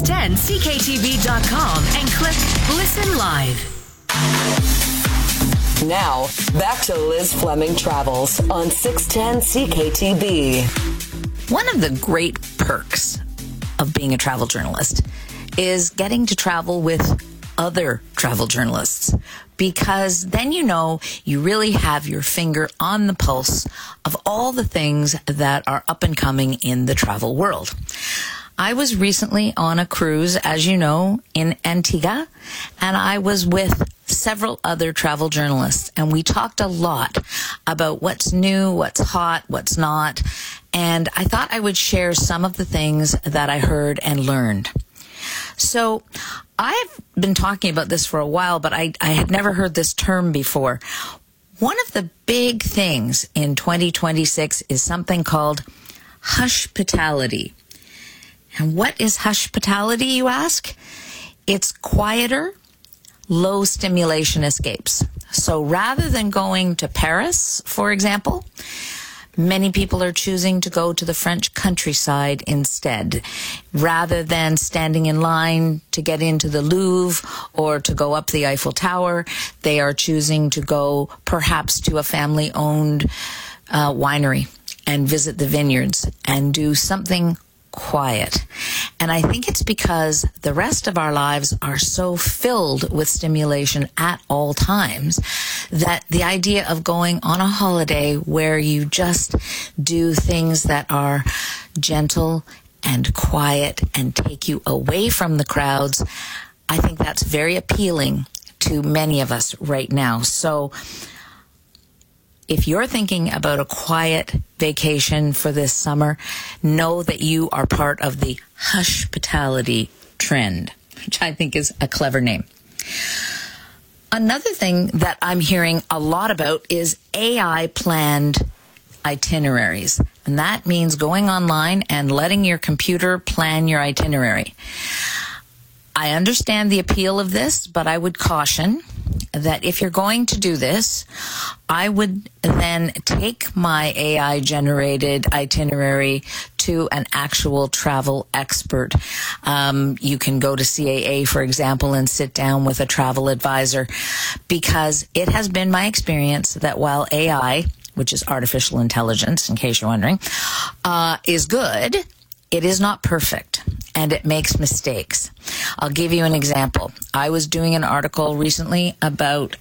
610cktv.com and click Listen Live. Now, back to Liz Fleming Travels on 610 CKTB. One of the great perks of being a travel journalist is getting to travel with other travel journalists, because then you really have your finger on the pulse of all the things that are up and coming in the travel world. I was recently on a cruise, as you know, in Antigua, and I was with several other travel journalists, and we talked a lot about what's new, what's hot, what's not, and I thought I would share some of the things that I heard and learned. So I've been talking about this for a while, but I had never heard this term before. One of the big things in 2026 is something called hushpitality. And what is hushpitality, you ask? It's quieter, low stimulation escapes. So rather than going to Paris, for example, many people are choosing to go to the French countryside instead. Rather than standing in line to get into the Louvre or to go up the Eiffel Tower, they are choosing to go perhaps to a family-owned winery and visit the vineyards and do something quiet. And I think it's because the rest of our lives are so filled with stimulation at all times that the idea of going on a holiday where you just do things that are gentle and quiet and take you away from the crowds, I think that's very appealing to many of us right now. So if you're thinking about a quiet vacation for this summer, know that you are part of the hushpitality trend, which I think is a clever name. Another thing that I'm hearing a lot about is AI planned itineraries. And that means going online and letting your computer plan your itinerary. I understand the appeal of this, but I would caution that if you're going to do this, I would then take my AI-generated itinerary to an actual travel expert. You can go to CAA, for example, and sit down with a travel advisor, because it has been my experience that while AI, which is artificial intelligence, in case you're wondering, is good, it is not perfect, and it makes mistakes. I'll give you an example. I was doing an article recently about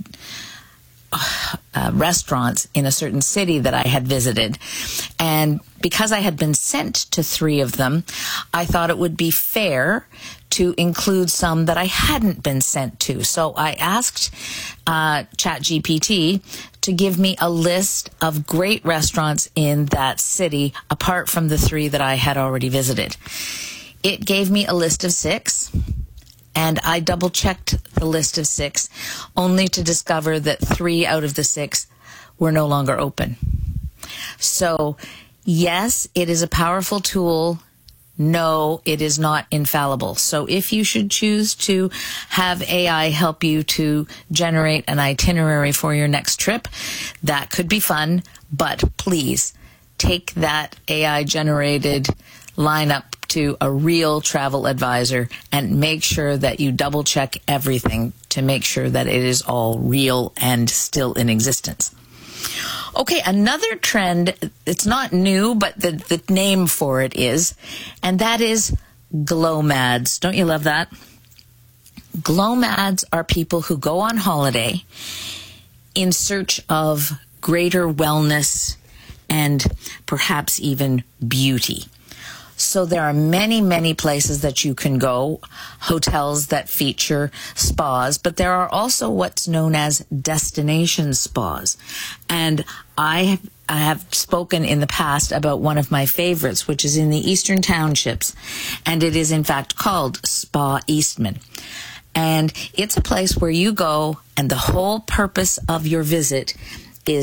restaurants in a certain city that I had visited. And because I had been sent to 3 of them, I thought it would be fair to include some that I hadn't been sent to. So I asked ChatGPT to give me a list of great restaurants in that city, apart from the 3 that I had already visited. It gave me a list of 6, and I double-checked the list of 6, only to discover that 3 out of the 6 were no longer open. So, yes, it is a powerful tool. No, it is not infallible. So if you should choose to have AI help you to generate an itinerary for your next trip, that could be fun, but please take that AI-generated lineup to a real travel advisor and make sure that you double check everything to make sure that it is all real and still in existence. Okay, another trend, it's not new, but the name for it is, and that is glomads. Don't you love that? Glomads are people who go on holiday in search of greater wellness and perhaps even beauty. So there are many, many places that you can go, hotels that feature spas, but there are also what's known as destination spas. And I have spoken in the past about one of my favorites, which is in the Eastern Townships, and it is in fact called Spa Eastman. And it's a place where you go, and the whole purpose of your visit is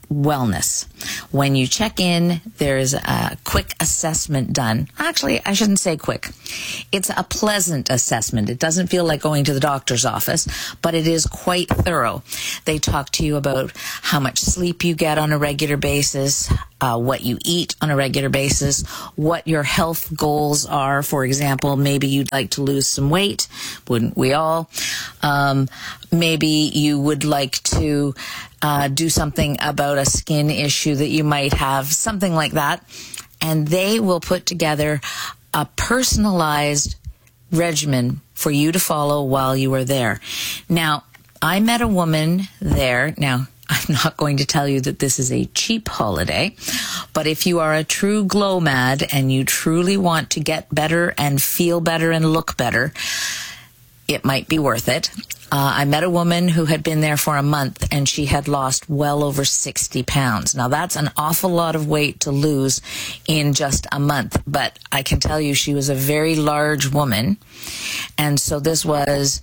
Wellness. When you check in, there's a quick assessment done. Actually, I shouldn't say quick. It's a pleasant assessment. It doesn't feel like going to the doctor's office, but it is quite thorough. They talk to you about how much sleep you get on a regular basis, what you eat on a regular basis, what your health goals are. For example, maybe you'd like to lose some weight. Wouldn't we all? Maybe you would like to do something about a skin issue that you might have, something like that. And they will put together a personalized regimen for you to follow while you are there. Now, I met a woman there. Now, I'm not going to tell you that this is a cheap holiday, but if you are a true glow mad and you truly want to get better and feel better and look better, it might be worth it. I met a woman who had been there for a month and she had lost well over 60 pounds. Now, that's an awful lot of weight to lose in just a month, but I can tell you she was a very large woman. And so this was,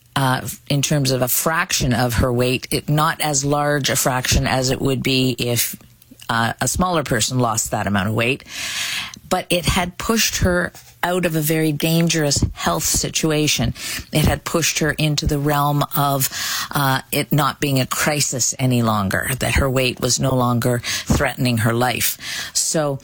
in terms of a fraction of her weight, not as large a fraction as it would be if a smaller person lost that amount of weight. But it had pushed her out of a very dangerous health situation. It had pushed her into the realm of it not being a crisis any longer, that her weight was no longer threatening her life. So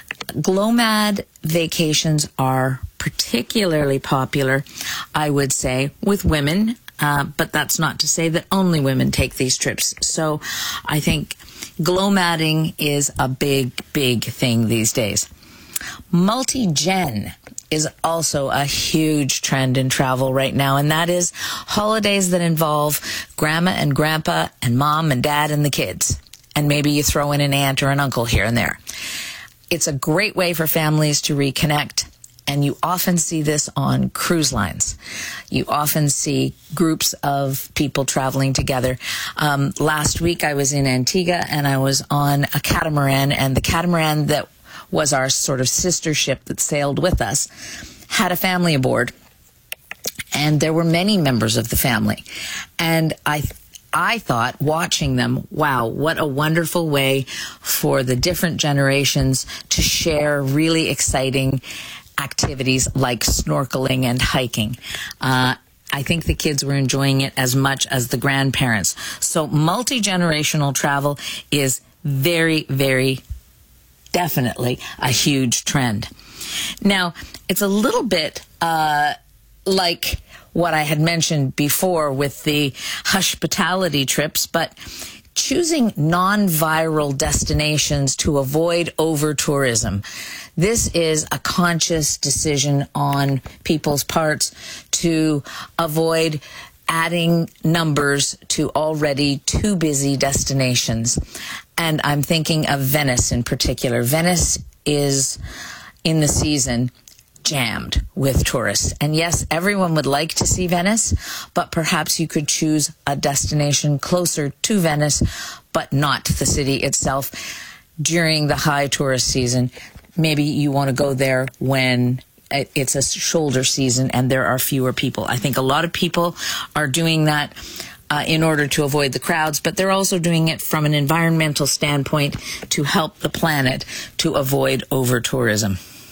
GlowMad vacations are particularly popular, I would say, with women, but that's not to say that only women take these trips. So I think GlowMadding is a big, big thing these days. Multi-gen is also a huge trend in travel right now, and that is holidays that involve grandma and grandpa and mom and dad and the kids. And maybe you throw in an aunt or an uncle here and there. It's a great way for families to reconnect, and you often see this on cruise lines. You often see groups of people traveling together. Last week I was in Antigua and I was on a catamaran, and the catamaran that was our sort of sister ship that sailed with us had a family aboard, and there were many members of the family. And I thought, watching them, wow, what a wonderful way for the different generations to share really exciting activities like snorkeling and hiking. I think the kids were enjoying it as much as the grandparents. So multi-generational travel is very, very definitely a huge trend. Now, it's a little bit like what I had mentioned before with the hospitality trips, but choosing non-viral destinations to avoid over-tourism. This is a conscious decision on people's parts to avoid adding numbers to already too busy destinations. And I'm thinking of Venice in particular. Venice is, in the season, jammed with tourists. And yes, everyone would like to see Venice, but perhaps you could choose a destination closer to Venice, but not the city itself during the high tourist season. Maybe you want to go there when it's a shoulder season and there are fewer people. I think a lot of people are doing that in order to avoid the crowds, but they're also doing it from an environmental standpoint to help the planet to avoid over-tourism.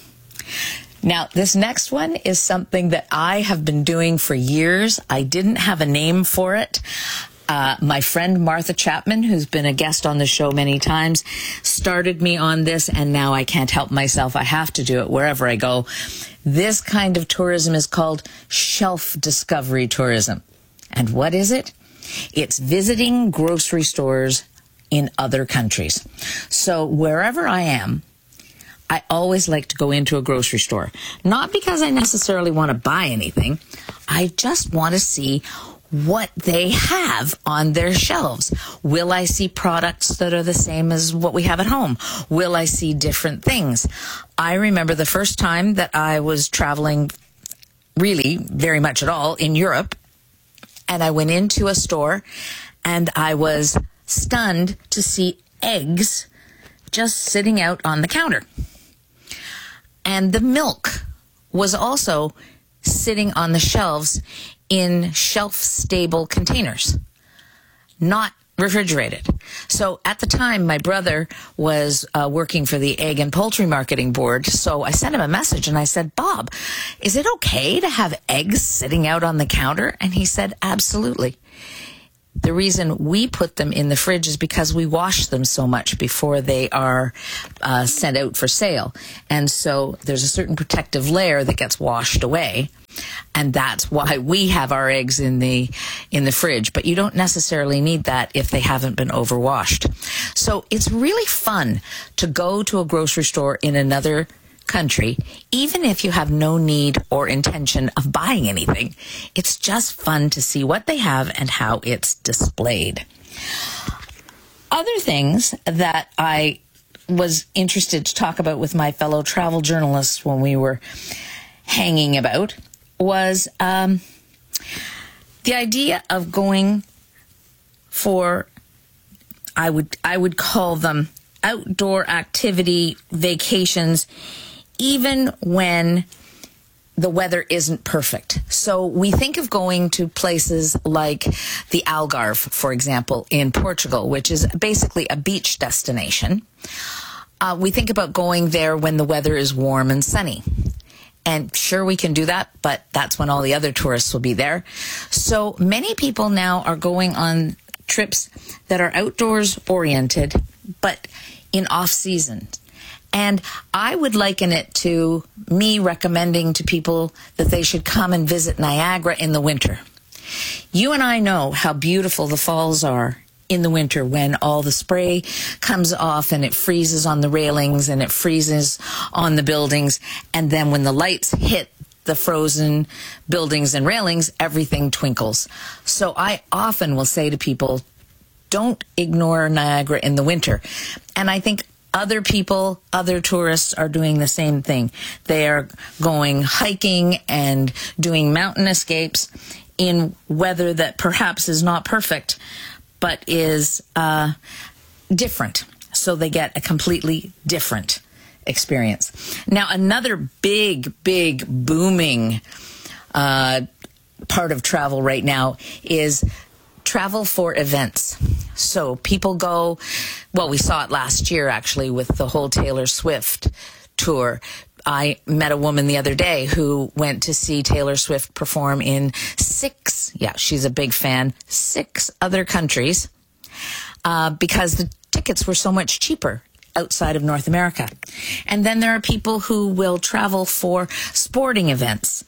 Now, this next one is something that I have been doing for years. I didn't have a name for it. My friend Martha Chapman, who's been a guest on the show many times, started me on this, and now I can't help myself. I have to do it wherever I go. This kind of tourism is called shelf discovery tourism. And what is it? It's visiting grocery stores in other countries. So wherever I am, I always like to go into a grocery store. Not because I necessarily want to buy anything. I just want to see what they have on their shelves. Will I see products that are the same as what we have at home? Will I see different things? I remember the first time that I was traveling really very much at all in Europe, and I went into a store and I was stunned to see eggs just sitting out on the counter. And the milk was also sitting on the shelves in shelf-stable containers, not refrigerated. So at the time, my brother was working for the Egg and Poultry Marketing Board. So I sent him a message and I said, Bob, is it okay to have eggs sitting out on the counter? And he said, absolutely. The reason we put them in the fridge is because we wash them so much before they are sent out for sale. And so there's a certain protective layer that gets washed away. And that's why we have our eggs in the fridge. But you don't necessarily need that if they haven't been overwashed. So it's really fun to go to a grocery store in another country, even if you have no need or intention of buying anything. It's just fun to see what they have and how it's displayed. Other things that I was interested to talk about with my fellow travel journalists when we were hanging about was the idea of going for, I would call them outdoor activity vacations, even when the weather isn't perfect. So we think of going to places like the Algarve, for example, in Portugal, which is basically a beach destination. We think about going there when the weather is warm and sunny. And sure, we can do that, but that's when all the other tourists will be there. So many people now are going on trips that are outdoors oriented, but in off season. And I would liken it to me recommending to people that they should come and visit Niagara in the winter. You and I know how beautiful the falls are in the winter when all the spray comes off and it freezes on the railings and it freezes on the buildings. And then when the lights hit the frozen buildings and railings, everything twinkles. So I often will say to people, don't ignore Niagara in the winter. And I think other people, other tourists are doing the same thing. They are going hiking and doing mountain escapes in weather that perhaps is not perfect, but is different. So they get a completely different experience. Now, another big booming part of travel right now is travel for events. So people go, well, we saw it last year actually with the whole Taylor Swift tour. I met a woman the other day who went to see Taylor Swift perform in 6, she's a big fan, 6 other countries because the tickets were so much cheaper outside of North America. And then there are people who will travel for sporting events.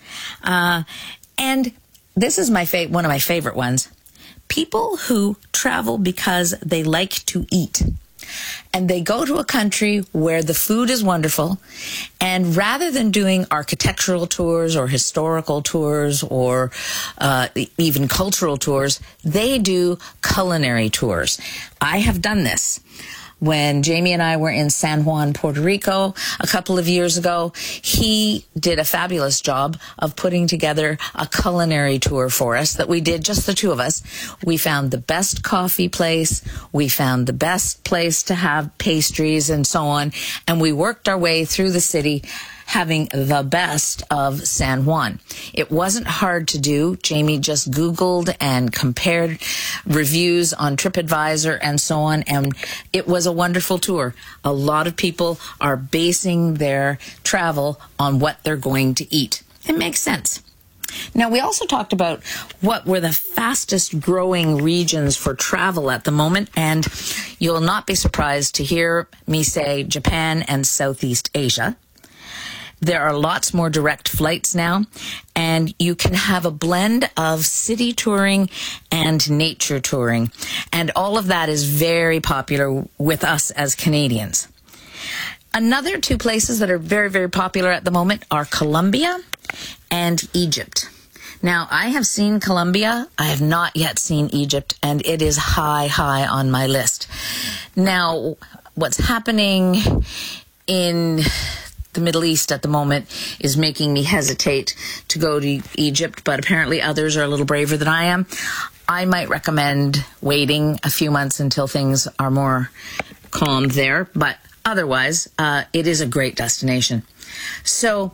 And this is one of my favorite ones. People who travel because they like to eat. And they go to a country where the food is wonderful, and rather than doing architectural tours or historical tours or even cultural tours, they do culinary tours. I have done this. When Jamie and I were in San Juan, Puerto Rico a couple of years ago, he did a fabulous job of putting together a culinary tour for us that we did, just the two of us. We found the best coffee place. We found the best place to have pastries and so on. And we worked our way through the city having the best of San Juan. It wasn't hard to do. Jamie just Googled and compared reviews on TripAdvisor and so on, and it was a wonderful tour. A lot of people are basing their travel on what they're going to eat. It makes sense. Now, we also talked about what were the fastest growing regions for travel at the moment, and you'll not be surprised to hear me say Japan and Southeast Asia. There are lots more direct flights now, and you can have a blend of city touring and nature touring. And all of that is very popular with us as Canadians. Another 2 places that are very, very popular at the moment are Colombia and Egypt. Now, I have seen Colombia. I have not yet seen Egypt, and it is high on my list. Now, what's happening in the Middle East at the moment is making me hesitate to go to Egypt, but apparently others are a little braver than I am. I might recommend waiting a few months until things are more calm there, but otherwise, it is a great destination. So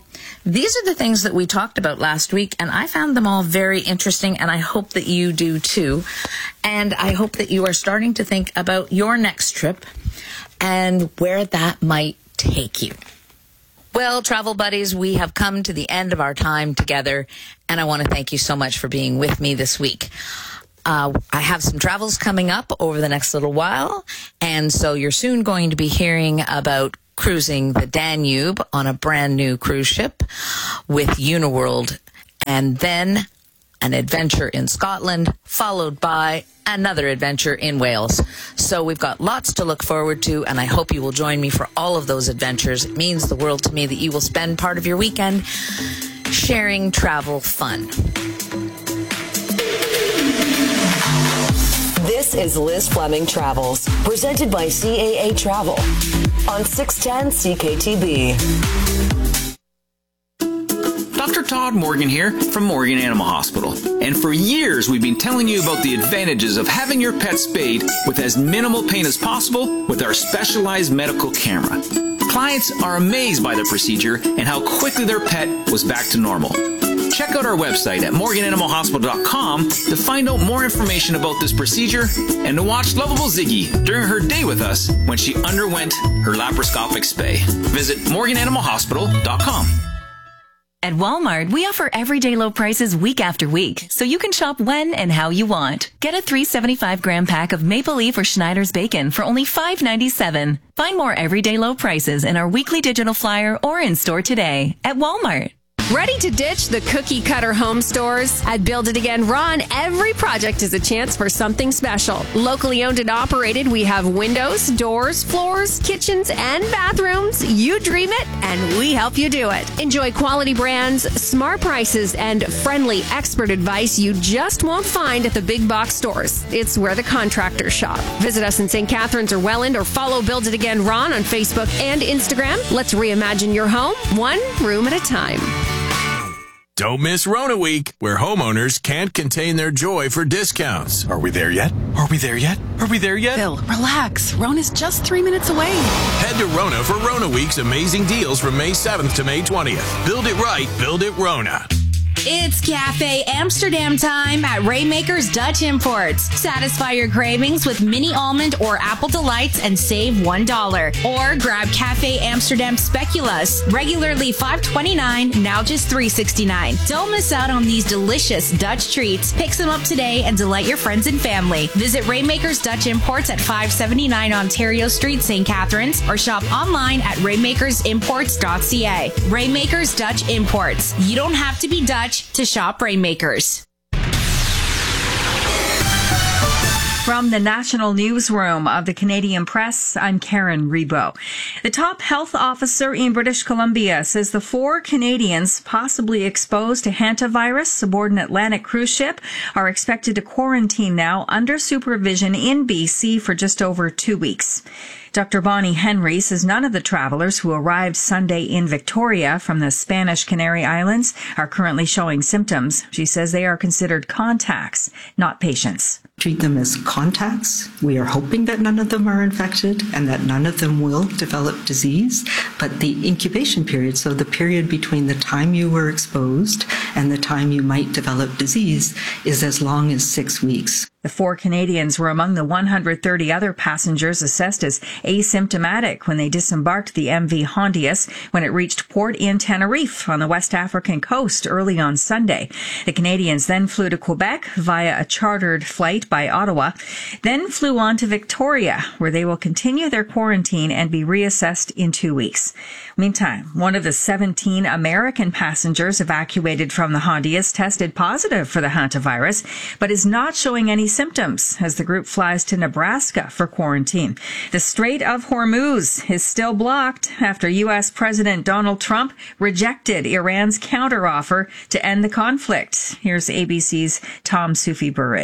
These are the things that we talked about last week, and I found them all very interesting, and I hope that you do too. And I hope that you are starting to think about your next trip and where that might take you. Well, travel buddies, we have come to the end of our time together, and I want to thank you so much for being with me this week. I have some travels coming up over the next little while, and so you're soon going to be hearing about cruising the Danube on a brand new cruise ship with Uniworld, and then an adventure in Scotland, followed by another adventure in Wales. So we've got lots to look forward to, and I hope you will join me for all of those adventures. It means the world to me that you will spend part of your weekend sharing travel fun. This is Liz Fleming Travels, presented by CAA Travel on 610 CKTB. Dr. Todd Morgan here from Morgan Animal Hospital. And for years, we've been telling you about the advantages of having your pet spayed with as minimal pain as possible with our specialized medical camera. Clients are amazed by the procedure and how quickly their pet was back to normal. Check out our website at morgananimalhospital.com to find out more information about this procedure and to watch lovable Ziggy during her day with us when she underwent her laparoscopic spay. Visit morgananimalhospital.com. At Walmart, we offer everyday low prices week after week, so you can shop when and how you want. Get a 375-gram pack of Maple Leaf or Schneider's bacon for only $5.97. Find more everyday low prices in our weekly digital flyer or in-store today at Walmart. Ready to ditch the cookie-cutter home stores? At Build It Again Ron, every project is a chance for something special. Locally owned and operated, we have windows, doors, floors, kitchens, and bathrooms. You dream it, and we help you do it. Enjoy quality brands, smart prices, and friendly expert advice you just won't find at the big box stores. It's where the contractors shop. Visit us in St. Catharines or Welland, or follow Build It Again Ron on Facebook and Instagram. Let's reimagine your home, one room at a time. Don't miss Rona Week, where homeowners can't contain their joy for discounts. Are we there yet? Are we there yet? Are we there yet? Bill, relax. Rona's just 3 minutes away. Head to Rona for Rona Week's amazing deals from May 7th to May 20th. Build it right, build it Rona. It's Cafe Amsterdam time at Raymaker's Dutch Imports. Satisfy your cravings with mini almond or apple delights and save $1. Or grab Cafe Amsterdam Speculoos, regularly $5.29, now just $3.69. Don't miss out on these delicious Dutch treats. Pick some up today and delight your friends and family. Visit Raymaker's Dutch Imports at 579 Ontario Street, St. Catharines, or shop online at raymakersimports.ca. Raymaker's Dutch Imports. You don't have to be Dutch to shop Rainmakers. From the National Newsroom of the Canadian Press, I'm Karen Rebo. The top health officer in British Columbia says the 4 Canadians possibly exposed to hantavirus aboard an Atlantic cruise ship are expected to quarantine now under supervision in BC for just over 2 weeks. Dr. Bonnie Henry says none of the travelers who arrived Sunday in Victoria from the Spanish Canary Islands are currently showing symptoms. She says they are considered contacts, not patients. Treat them as contacts. We are hoping that none of them are infected and that none of them will develop disease. But the incubation period, so the period between the time you were exposed and the time you might develop disease, is as long as 6 weeks. The 4 Canadians were among the 130 other passengers assessed as asymptomatic when they disembarked the MV Hondius when it reached port in Tenerife on the West African coast early on Sunday. The Canadians then flew to Quebec via a chartered flight by Ottawa, then flew on to Victoria, where they will continue their quarantine and be reassessed in 2 weeks. Meantime, one of the 17 American passengers evacuated from the Hondius tested positive for the hantavirus, but is not showing any symptoms as the group flies to Nebraska for quarantine. The Strait of Hormuz is still blocked after U.S. President Donald Trump rejected Iran's counteroffer to end the conflict. Here's ABC's Tom Sufi Burridge.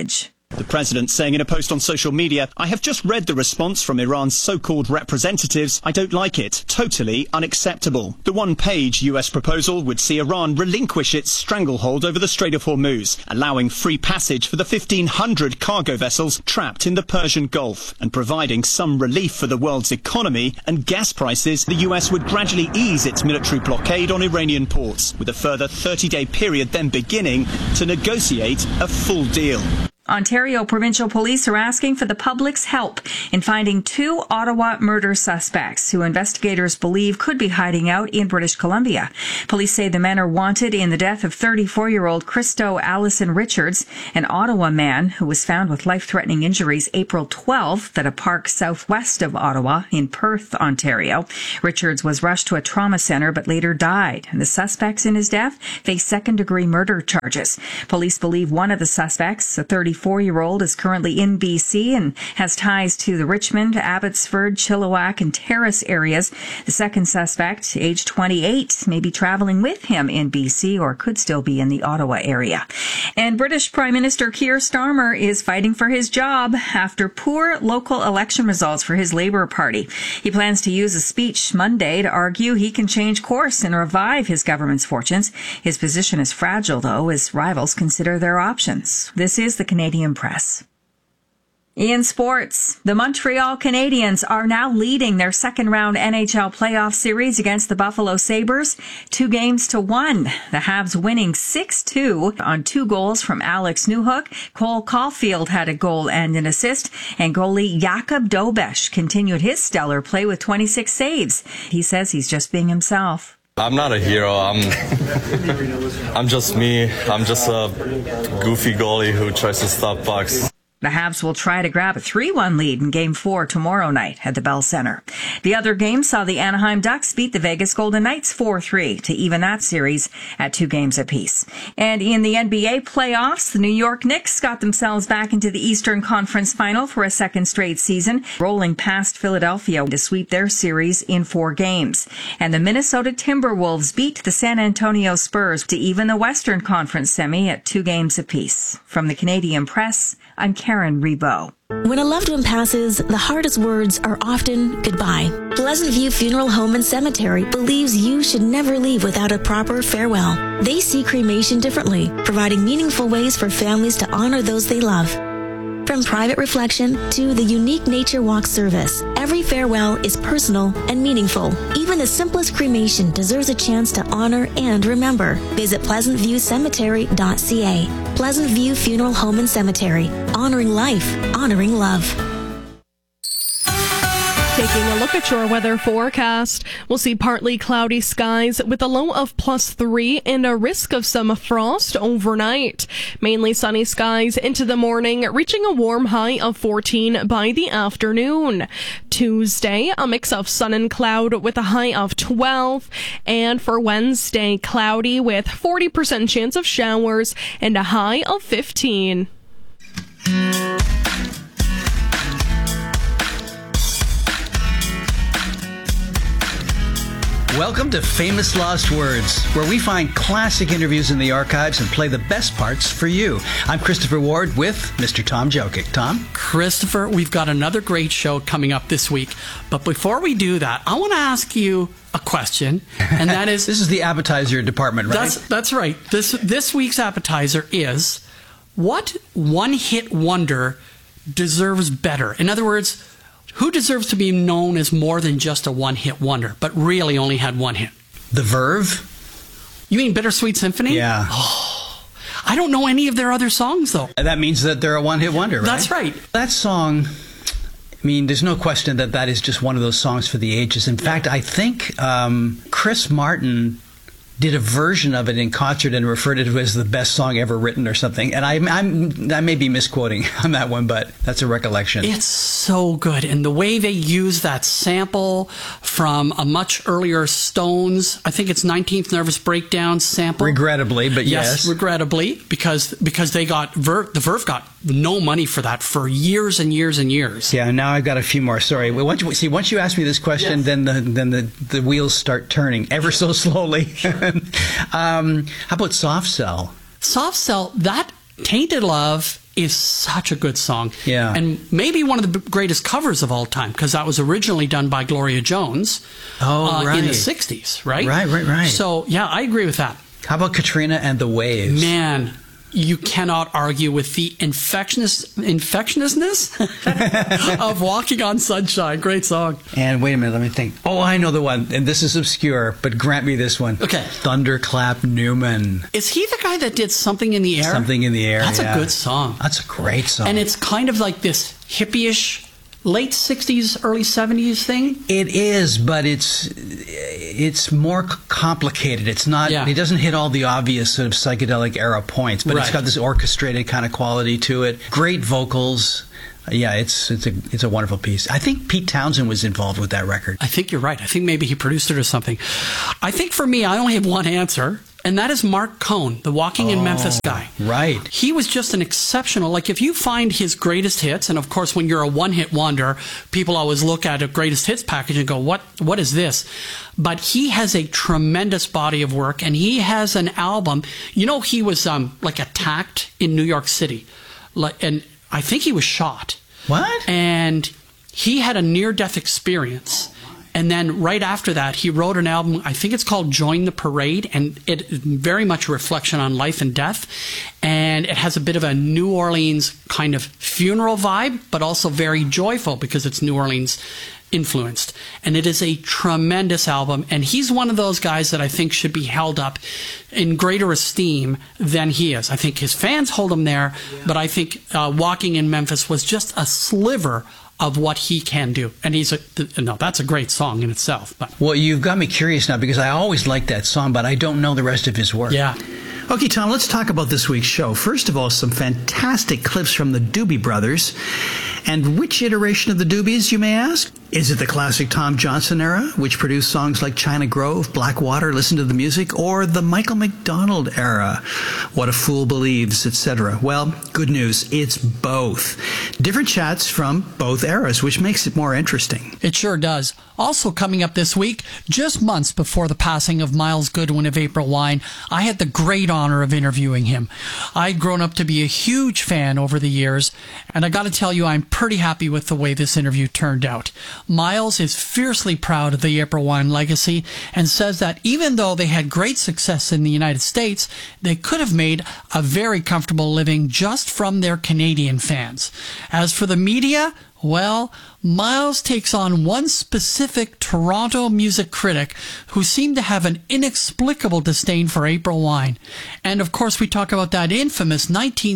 The president saying in a post on social media, "I have just read the response from Iran's so-called representatives. I don't like it. Totally unacceptable." The one-page US proposal would see Iran relinquish its stranglehold over the Strait of Hormuz, allowing free passage for the 1,500 cargo vessels trapped in the Persian Gulf, and providing some relief for the world's economy and gas prices. The US would gradually ease its military blockade on Iranian ports, with a further 30-day period then beginning to negotiate a full deal. Ontario Provincial Police are asking for the public's help in finding 2 Ottawa murder suspects who investigators believe could be hiding out in British Columbia. Police say the men are wanted in the death of 34-year-old Christo Allison Richards, an Ottawa man who was found with life-threatening injuries April 12th at a park southwest of Ottawa in Perth, Ontario. Richards was rushed to a trauma center but later died, and the suspects in his death face second-degree murder charges. Police believe one of the suspects, a 34-year-old, is currently in BC and has ties to the Richmond, Abbotsford, Chilliwack, and Terrace areas. The second suspect, age 28, may be traveling with him in BC or could still be in the Ottawa area. And British Prime Minister Keir Starmer is fighting for his job after poor local election results for his Labour Party. He plans to use a speech Monday to argue he can change course and revive his government's fortunes. His position is fragile, though, as rivals consider their options. This is the Canadian Press. In sports, the Montreal Canadiens are now leading their second-round NHL playoff series against the Buffalo Sabres 2-1. The Habs winning 6-2 on 2 goals from Alex Newhook. Cole Caulfield had a goal and an assist, and goalie Jakub Dobeš continued his stellar play with 26 saves. He says he's just being himself. I'm not a hero. I'm just me. I'm just a goofy goalie who tries to stop pucks. The Habs will try to grab a 3-1 lead in Game 4 tomorrow night at the Bell Center. The other game saw the Anaheim Ducks beat the Vegas Golden Knights 4-3 to even that series at 2 games apiece. And in the NBA playoffs, the New York Knicks got themselves back into the Eastern Conference Final for a second straight season, rolling past Philadelphia to sweep their series in 4 games. And the Minnesota Timberwolves beat the San Antonio Spurs to even the Western Conference semi at 2 games apiece. From the Canadian Press, I'm Karen Rebo. When a loved one passes, the hardest words are often goodbye. Pleasant View Funeral Home and Cemetery believes you should never leave without a proper farewell. They see cremation differently, providing meaningful ways for families to honor those they love. From private reflection to the unique nature walk service, every farewell is personal and meaningful. Even the simplest cremation deserves a chance to honor and remember. Visit pleasantviewcemetery.ca. Pleasant View Funeral Home and Cemetery. Honoring life, honoring love. Taking a look at your weather forecast, we'll see partly cloudy skies with a low of +3 and a risk of some frost overnight. Mainly sunny skies into the morning, reaching a warm high of 14 by the afternoon. Tuesday, a mix of sun and cloud with a high of 12. And for Wednesday, cloudy with 40% chance of showers and a high of 15. Welcome to Famous Lost Words, where we find classic interviews in the archives and play the best parts for you. I'm Christopher Ward with Mr. Tom Jokic. Tom? Christopher, we've got another great show coming up this week. But before we do that, I want to ask you a question, and that is... This is the appetizer department, right? That's right. This week's appetizer is, what one-hit wonder deserves better? In other words, who deserves to be known as more than just a one-hit wonder, but really only had one hit? The Verve? You mean Bittersweet Symphony? Yeah. Oh, I don't know any of their other songs, though. That means that they're a one-hit wonder, right? That's right. That song, I mean, there's no question that is just one of those songs for the ages. In fact, I think Chris Martin did a version of it in concert and referred to it as the best song ever written or something. And I may be misquoting on that one, but that's a recollection. It's so good. And the way they use that sample from a much earlier Stones, I think it's 19th Nervous Breakdown sample. Regrettably, but yes. Yes, regrettably, because they got, the Verve got no money for that for years and years and years. Yeah, now I've got a few more. Sorry. Once you ask me this question, yes, then the wheels start turning ever so slowly. How about Soft Cell? Soft Cell, that Tainted Love is such a good song. Yeah. And maybe one of the greatest covers of all time, because that was originally done by Gloria Jones in the 60s, right? Right. So, yeah, I agree with that. How about Katrina and the Waves? Man, you cannot argue with the infectiousness of Walking on Sunshine. Great song. And wait a minute, let me think. Oh, I know the one. And this is obscure, but grant me this one. Okay. Thunderclap Newman. Is he the guy that did Something in the Air? Something in the Air, That's a good song. That's a great song. And it's kind of like this hippie-ish late 60s, early 70s thing? It is, but it's more complicated. It's not, It doesn't hit all the obvious sort of psychedelic era points, but it's got this orchestrated kind of quality to it. Great vocals. Yeah, it's a wonderful piece. I think Pete Townsend was involved with that record. I think you're right. I think maybe he produced it or something. I think for me, I only have one answer, and that is Mark Cohn, the Walking in Memphis guy. Right. He was just an exceptional, like if you find his greatest hits, and of course when you're a one-hit wonder, people always look at a greatest hits package and go, what is this? But he has a tremendous body of work, and he has an album. You know, he was like attacked in New York City, and I think he was shot. What? And he had a near-death experience. And then right after that, he wrote an album, I think it's called Join the Parade, and it is very much a reflection on life and death. And it has a bit of a New Orleans kind of funeral vibe, but also very joyful because it's New Orleans influenced. And it is a tremendous album. And he's one of those guys that I think should be held up in greater esteem than he is. I think his fans hold him there, but I think Walking in Memphis was just a sliver of what he can do. And that's a great song in itself. But. Well, you've got me curious now because I always liked that song, but I don't know the rest of his work. Yeah. Okay, Tom, let's talk about this week's show. First of all, some fantastic clips from the Doobie Brothers. And which iteration of the Doobies, you may ask? Is it the classic Tom Johnson era, which produced songs like China Grove, Blackwater, Listen to the Music, or the Michael McDonald era, What a Fool Believes, etc.? Well, good news, it's both. Different chats from both eras, which makes it more interesting. It sure does. Also coming up this week, just months before the passing of Miles Goodwin of April Wine, I had the great honor of interviewing him. I'd grown up to be a huge fan over the years, and I got to tell you, I'm pretty happy with the way this interview turned out. Miles is fiercely proud of the April Wine legacy and says that even though they had great success in the United States, they could have made a very comfortable living just from their Canadian fans. As for the media, well, Miles takes on one specific Toronto music critic who seemed to have an inexplicable disdain for April Wine. And of course, we talk about that infamous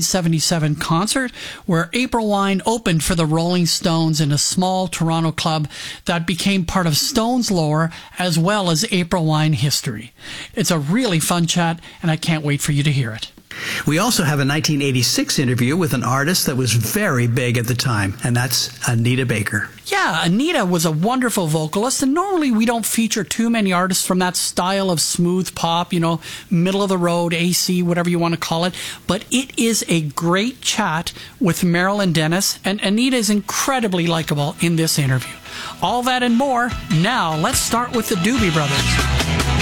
1977 concert where April Wine opened for the Rolling Stones in a small Toronto club that became part of Stones lore as well as April Wine history. It's a really fun chat, and I can't wait for you to hear it. We also have a 1986 interview with an artist that was very big at the time, and that's Anita Baker. Yeah, Anita was a wonderful vocalist, and normally we don't feature too many artists from that style of smooth pop, middle of the road, AC, whatever you want to call it. But it is a great chat with Marilyn Dennis, and Anita is incredibly likable in this interview. All that and more. Now, let's start with the Doobie Brothers.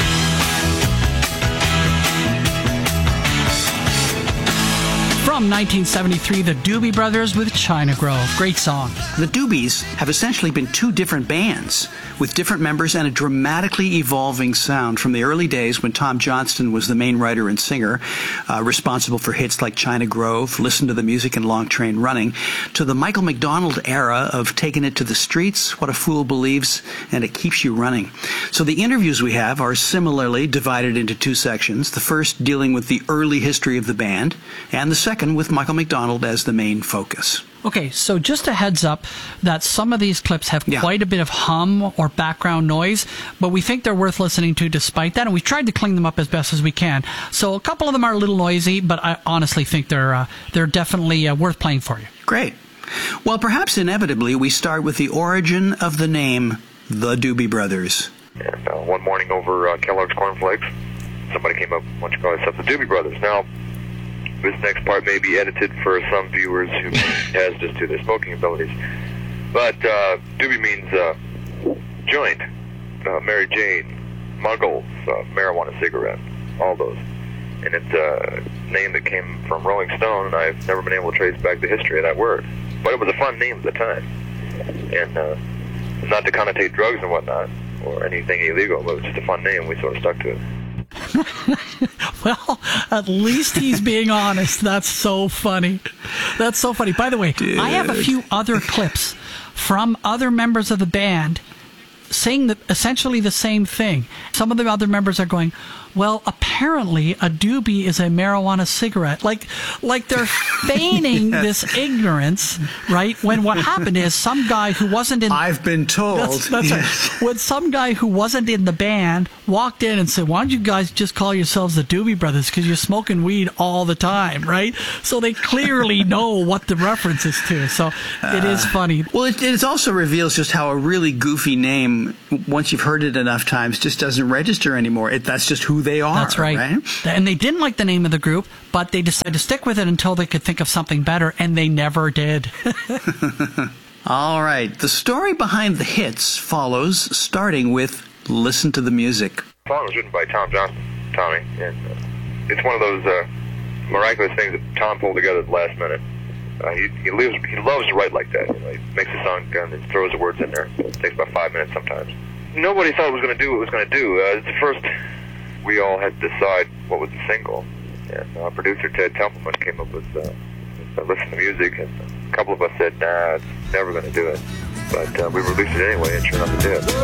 From 1973, the Doobie Brothers with China Grove. Great song. The Doobies have essentially been two different bands with different members and a dramatically evolving sound from the early days when Tom Johnston was the main writer and singer, responsible for hits like China Grove, Listen to the Music, and Long Train Running, to the Michael McDonald era of Taking It to the Streets, What a Fool Believes, and It Keeps You Running. So the interviews we have are similarly divided into two sections, the first dealing with the early history of the band, and the second with Michael McDonald as the main focus. Okay, so just a heads up that some of these clips have quite a bit of hum or background noise, but we think they're worth listening to despite that, and we've tried to clean them up as best as we can. So a couple of them are a little noisy, but I honestly think they're definitely worth playing for you. Great. Well, perhaps inevitably we start with the origin of the name, the Doobie Brothers. And one morning over Kellogg's Cornflakes, somebody came up, why don't you call yourself the Doobie Brothers? Now, this next part may be edited for some viewers who has just to their smoking abilities. But doobie means joint, Mary Jane, muggles, marijuana cigarette, all those. and it's a name that came from Rolling Stone, and I've never been able to trace back the history of that word. But it was a fun name at the time, and not to connotate drugs and whatnot, or anything illegal, but it was just a fun name. We sort of stuck to it. Well, at least he's being honest. That's so funny. That's so funny. By the way, I have a few other clips from other members of the band saying essentially the same thing. Some of the other members are going, well, apparently a doobie is a marijuana cigarette. Like they're feigning this ignorance, right? When what happened is some guy who wasn't in... I've been told. That's yes. Right. When some guy who wasn't in the band walked in and said, why don't you guys just call yourselves the Doobie Brothers because you're smoking weed all the time, right? So they clearly know what the reference is to. So it is funny. Well, it also reveals just how a really goofy name, once you've heard it enough times, just doesn't register anymore. That's just who they are. That's right. And they didn't like the name of the group, but they decided to stick with it until they could think of something better, and they never did. All right. The story behind the hits follows, starting with Listen to the Music. The song was written by Tom Johnson, Tommy, and it's one of those miraculous things that Tom pulled together at the last minute. He loves to write like that. You know, he makes a song down and throws the words in there. It takes about 5 minutes sometimes. Nobody thought it was going to do what it was going to do. It's the first... We all had to decide what was the single, and our producer Ted Templeman came up with Listen to Music, and a couple of us said, nah, it's never going to do it. But we released it anyway, and sure enough it did.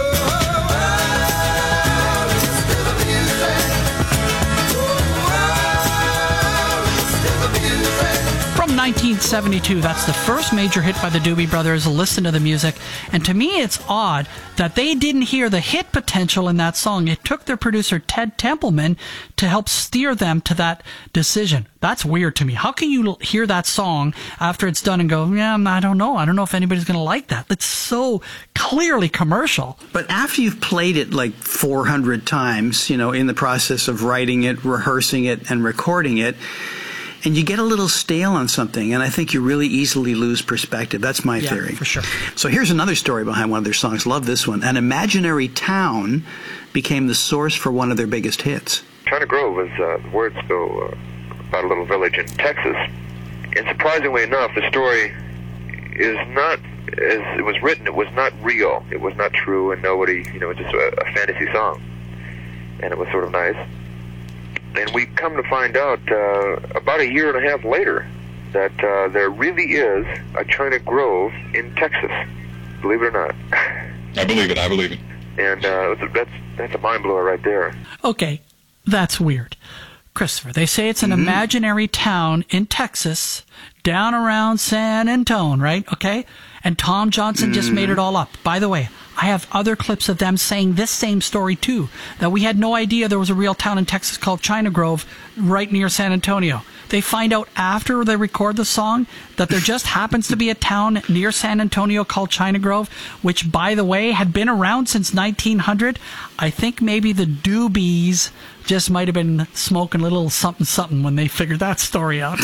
From 1972, that's the first major hit by the Doobie Brothers, Listen to the Music. And to me, it's odd that they didn't hear the hit potential in that song. It took their producer, Ted Templeman, to help steer them to that decision. That's weird to me. How can you hear that song after it's done and go, yeah, I don't know. I don't know if anybody's going to like that. It's so clearly commercial. But after you've played it like 400 times, in the process of writing it, rehearsing it, and recording it, and you get a little stale on something, and I think you really easily lose perspective. That's my theory. For sure. So here's another story behind one of their songs. Love this one. An imaginary town became the source for one of their biggest hits. China Grove is, the words go about a little village in Texas. And surprisingly enough, the story is not, as it was written, it was not real. It was not true, and nobody, it was just a fantasy song. And it was sort of nice. And we come to find out about a year and a half later that there really is a China Grove in Texas. Believe it or not. I believe it. And that's a mind blower right there. Okay, that's weird. Christopher, they say it's an imaginary town in Texas down around San Antonio, right? Okay? And Tom Johnson just made it all up. By the way, I have other clips of them saying this same story too, that we had no idea there was a real town in Texas called China Grove right near San Antonio. They find out after they record the song that there just happens to be a town near San Antonio called China Grove, which, by the way, had been around since 1900. I think maybe the Doobies just might have been smoking a little something when they figured that story out.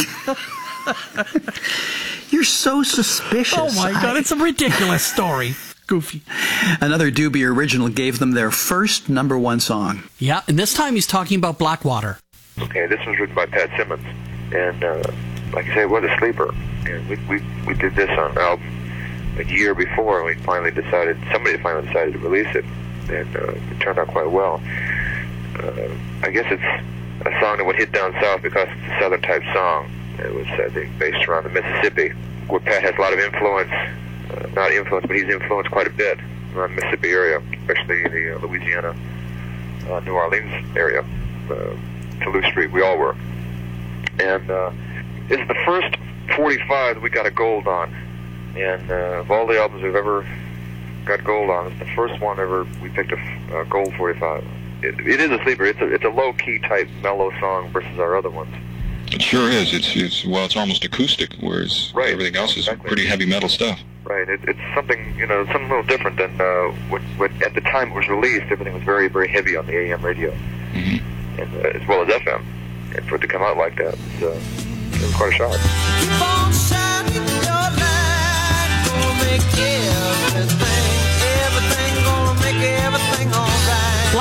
You're so suspicious. Oh my God, it's a ridiculous story. Goofy. Another Doobie original gave them their first #1 song. Yeah, and this time he's talking about Blackwater. Okay, this was written by Pat Simmons, and like I say, what a sleeper. And we did this on an album a year before, and somebody finally decided to release it, and it turned out quite well. I guess it's a song that would hit down south because it's a southern type song. It was based around the Mississippi, where Pat has a lot of influence. Not influence, but he's influenced quite a bit around the Mississippi area, especially the Louisiana, New Orleans area, Toulouse Street. We all were. And it's the first 45 that we got a gold on. And of all the albums we've ever got gold on, it's the first one ever we picked a gold 45. It is a sleeper. It's a low-key type mellow song versus our other ones. It sure is. It's almost acoustic, whereas everything else is pretty heavy metal stuff. Right. It's something, something a little different than what at the time it was released. Everything was very, very heavy on the AM radio, and as well as FM. And for it to come out like that, it was quite a shock. Keep on shining your light, gonna make everything gonna make everything all right.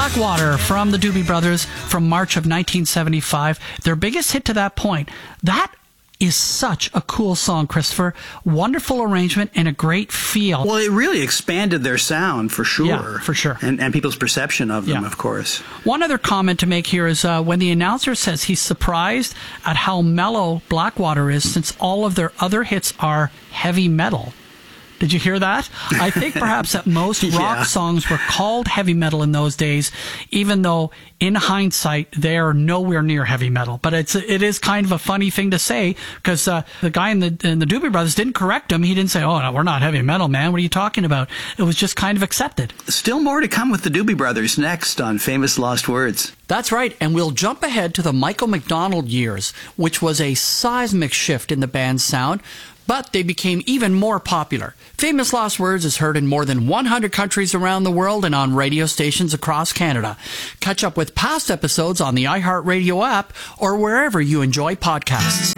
Blackwater from the Doobie Brothers from March of 1975. Their biggest hit to that point. That is such a cool song, Christopher. Wonderful arrangement and a great feel. Well, it really expanded their sound, for sure. Yeah, for sure. And people's perception of them, of course. One other comment to make here is when the announcer says he's surprised at how mellow Blackwater is since all of their other hits are heavy metal. Did you hear that? I think perhaps that most rock songs were called heavy metal in those days, even though in hindsight they are nowhere near heavy metal. But it is kind of a funny thing to say because the guy in the Doobie Brothers didn't correct him. He didn't say, "Oh, no, we're not heavy metal, man. What are you talking about?" It was just kind of accepted. Still more to come with the Doobie Brothers next on Famous Lost Words. That's right, and we'll jump ahead to the Michael McDonald years, which was a seismic shift in the band's sound. But they became even more popular. Famous Lost Words is heard in more than 100 countries around the world and on radio stations across Canada. Catch up with past episodes on the iHeartRadio app or wherever you enjoy podcasts.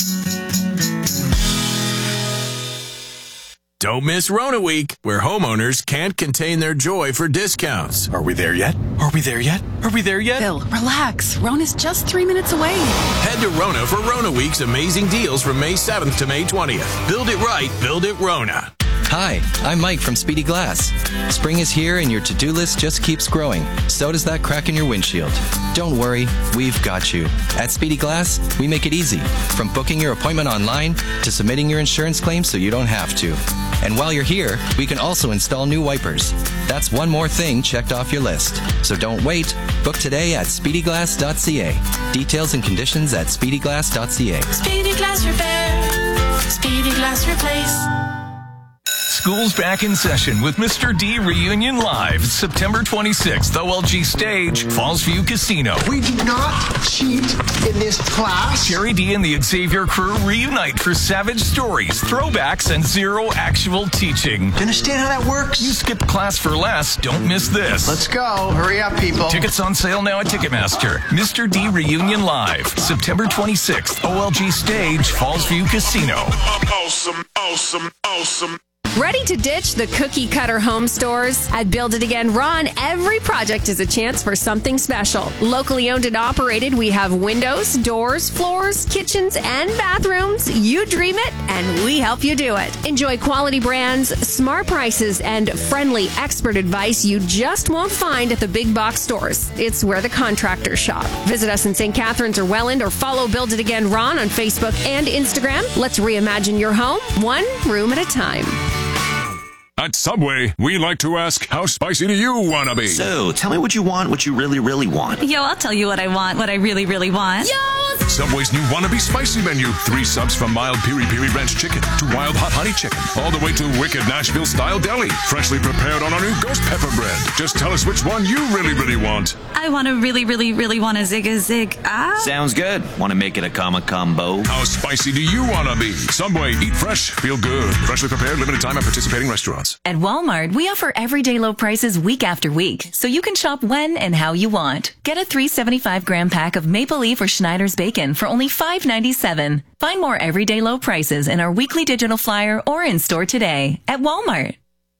Don't miss Rona Week, where homeowners can't contain their joy for discounts. Are we there yet? Are we there yet? Are we there yet? Phil, relax. Rona's just 3 minutes away. Head to Rona for Rona Week's amazing deals from May 7th to May 20th. Build it right, build it Rona. Hi, I'm Mike from Speedy Glass. Spring is here and your to-do list just keeps growing. So does that crack in your windshield. Don't worry, we've got you. At Speedy Glass, we make it easy. From booking your appointment online to submitting your insurance claim so you don't have to. And while you're here, we can also install new wipers. That's one more thing checked off your list. So don't wait. Book today at speedyglass.ca. Details and conditions at speedyglass.ca. Speedy Glass Repair. Speedy Glass Replace. School's back in session with Mr. D Reunion Live, September 26th, OLG Stage, Fallsview Casino. We do not cheat in this class. Jerry D and the Xavier crew reunite for savage stories, throwbacks, and zero actual teaching. Do you understand how that works? You skipped class for less. Don't miss this. Let's go. Hurry up, people. Tickets on sale now at Ticketmaster. Mr. D Reunion Live, September 26th, OLG Stage, Fallsview Casino. Awesome, awesome, awesome. Ready to ditch the cookie cutter home stores? At Build It Again Ron, every project is a chance for something special. Locally owned and operated, we have windows, doors, floors, kitchens, and bathrooms. You dream it, and we help you do it. Enjoy quality brands, smart prices, and friendly expert advice you just won't find at the big box stores. It's where the contractors shop. Visit us in St. Catharines or Welland or follow Build It Again Ron on Facebook and Instagram. Let's reimagine your home, one room at a time. At Subway, we like to ask, how spicy do you want to be? So, tell me what you want, what you really, really want. Yo, I'll tell you what I want, what I really, really want. Yo! Subway's new Wannabe Spicy menu. 3 subs from mild piri-piri ranch chicken to wild hot honey chicken. All the way to wicked Nashville-style deli. Freshly prepared on our new ghost pepper bread. Just tell us which one you really, really want. I want to really, really, really want a zig. Sounds good. Want to make it a combo? How spicy do you want to be? Subway, eat fresh, feel good. Freshly prepared, limited time at participating restaurants. At Walmart, we offer everyday low prices week after week, so you can shop when and how you want. Get a 375-gram pack of Maple Leaf or Schneider's bacon for only $5.97. Find more everyday low prices in our weekly digital flyer or in store today at Walmart.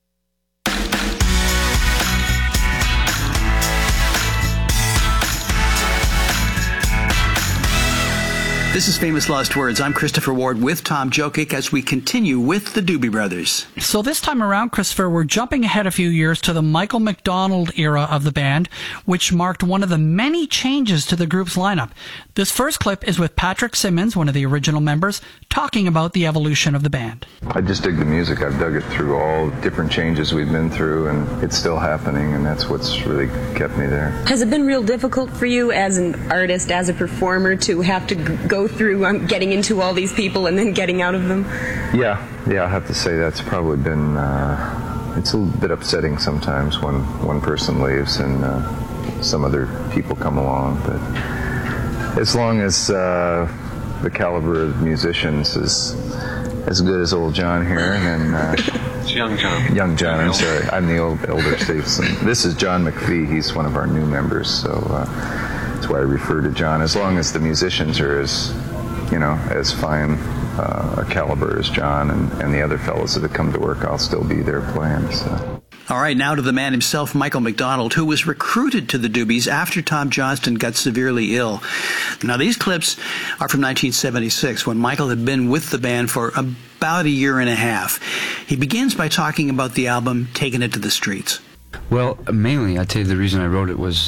This is Famous Lost Words. I'm Christopher Ward with Tom Jokic as we continue with the Doobie Brothers. So this time around, Christopher, we're jumping ahead a few years to the Michael McDonald era of the band, which marked one of the many changes to the group's lineup. This first clip is with Patrick Simmons, one of the original members, talking about the evolution of the band. I just dig the music. I've dug it through all different changes we've been through, and it's still happening, and that's what's really kept me there. Has it been real difficult for you as an artist, as a performer, to have to go through getting into all these people and then getting out of them? Yeah, I have to say that's probably been, it's a little bit upsetting sometimes when one person leaves and some other people come along, but as long as the caliber of musicians is as good as old John here, and it's Young John. Young John, I'm sorry. I'm the elder Stevenson. This is John McPhee. He's one of our new members, so that's why I refer to John. As long as the musicians are as fine a caliber as John and the other fellows that have come to work, I'll still be there playing. So. All right, now to the man himself, Michael McDonald, who was recruited to the Doobies after Tom Johnston got severely ill. Now, these clips are from 1976, when Michael had been with the band for about a year and a half. He begins by talking about the album, Taking It to the Streets. Well, mainly, I'd say the reason I wrote it was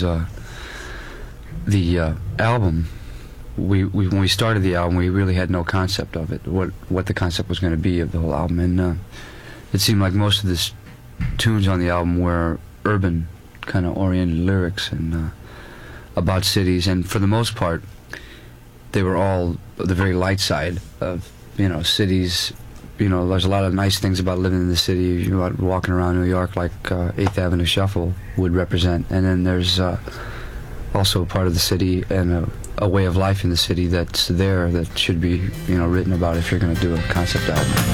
the album. When we started the album, we really had no concept of it, what the concept was going to be of the whole album. And it seemed like most of the tunes on the album were urban, kind of oriented lyrics and about cities. And for the most part, they were all the very light side of, cities. There's a lot of nice things about living in the city, about walking around New York like 8th Avenue Shuffle would represent. And then there's also a part of the city and a way of life in the city that's there that should be, written about if you're going to do a concept album.